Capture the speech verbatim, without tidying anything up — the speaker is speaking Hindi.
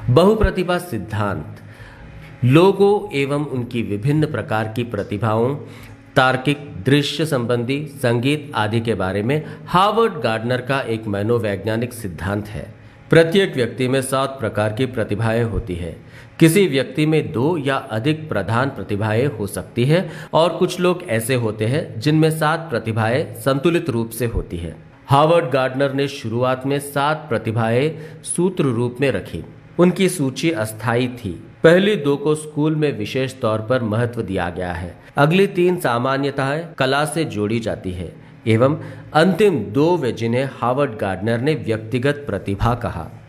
बहुप्रतिभा सिद्धांत लोगों एवं उनकी विभिन्न प्रकार की प्रतिभाओं, तार्किक, दृश्य संबंधी, संगीत आदि के बारे में हार्वर्ड गार्डनर का एक मनोवैज्ञानिक सिद्धांत है। प्रत्येक व्यक्ति में सात प्रकार की प्रतिभाएं होती है। किसी व्यक्ति में दो या अधिक प्रधान प्रतिभाएं हो सकती है और कुछ लोग ऐसे होते हैं जिनमें सात प्रतिभाएं संतुलित रूप से होती है। हार्वर्ड गार्डनर ने शुरुआत में सात प्रतिभाएं सूत्र रूप में रखी। उनकी सूची अस्थायी थी। पहली दो को स्कूल में विशेष तौर पर महत्व दिया गया है। अगली तीन सामान्यतः कला से जोड़ी जाती है एवं अंतिम दो वे जिन्हें हार्वर्ड गार्डनर ने व्यक्तिगत प्रतिभा कहा।